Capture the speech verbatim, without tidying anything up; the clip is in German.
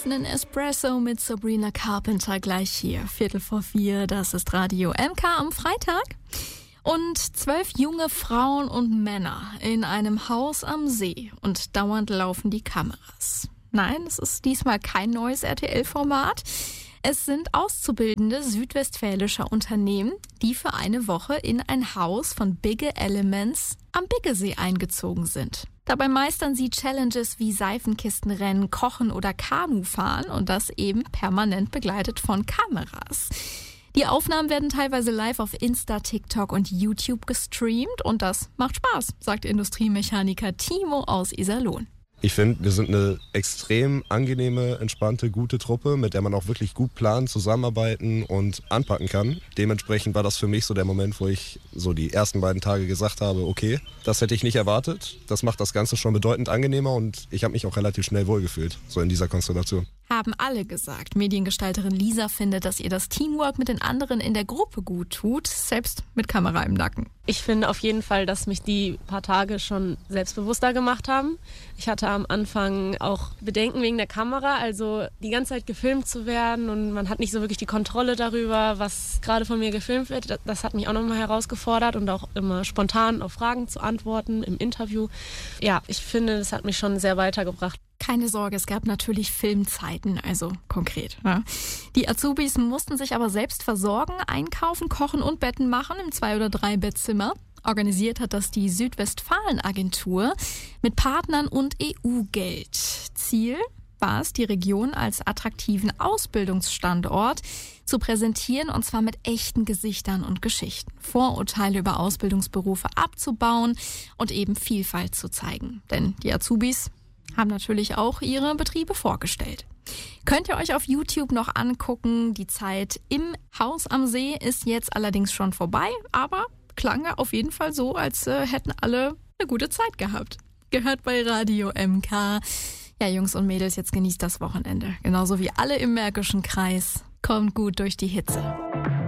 auf einen Espresso mit Sabrina Carpenter gleich hier. Viertel vor vier, das ist Radio M K am Freitag. Und zwölf junge Frauen und Männer in einem Haus am See und dauernd laufen die Kameras. Nein, es ist diesmal kein neues R T L-Format. Es sind auszubildende südwestfälischer Unternehmen, die für eine Woche in ein Haus von Bigge Elements am Biggesee eingezogen sind. Dabei meistern sie Challenges wie Seifenkistenrennen, Kochen oder Kanufahren und das eben permanent begleitet von Kameras. Die Aufnahmen werden teilweise live auf Insta, TikTok und YouTube gestreamt und das macht Spaß, sagt Industriemechaniker Timo aus Iserlohn. Ich finde, wir sind eine extrem angenehme, entspannte, gute Truppe, mit der man auch wirklich gut planen, zusammenarbeiten und anpacken kann. Dementsprechend war das für mich so der Moment, wo ich so die ersten beiden Tage gesagt habe, okay, das hätte ich nicht erwartet. Das macht das Ganze schon bedeutend angenehmer und ich habe mich auch relativ schnell wohlgefühlt, so in dieser Konstellation. Haben alle gesagt. Mediengestalterin Lisa findet, dass ihr das Teamwork mit den anderen in der Gruppe gut tut, selbst mit Kamera im Nacken. Ich finde auf jeden Fall, dass mich die paar Tage schon selbstbewusster gemacht haben. Ich hatte am Anfang auch Bedenken wegen der Kamera, also die ganze Zeit gefilmt zu werden und man hat nicht so wirklich die Kontrolle darüber, was gerade von mir gefilmt wird. Das hat mich auch nochmal herausgefordert und auch immer spontan auf Fragen zu antworten im Interview. Ja, ich finde, das hat mich schon sehr weitergebracht. Keine Sorge, es gab natürlich Filmzeiten, also konkret. Ja. Die Azubis mussten sich aber selbst versorgen, einkaufen, kochen und Betten machen im Zwei- oder Drei-Bettzimmer. Organisiert hat das die Südwestfalen-Agentur mit Partnern und E U-Geld. Ziel war es, die Region als attraktiven Ausbildungsstandort zu präsentieren, und zwar mit echten Gesichtern und Geschichten. Vorurteile über Ausbildungsberufe abzubauen und eben Vielfalt zu zeigen. Denn die Azubis haben natürlich auch ihre Betriebe vorgestellt. Könnt ihr euch auf YouTube noch angucken. Die Zeit im Haus am See ist jetzt allerdings schon vorbei, aber klang ja auf jeden Fall so, als äh, hätten alle eine gute Zeit gehabt. Gehört bei Radio M K. Ja, Jungs und Mädels, jetzt genießt das Wochenende. Genauso wie alle im Märkischen Kreis. Kommt gut durch die Hitze.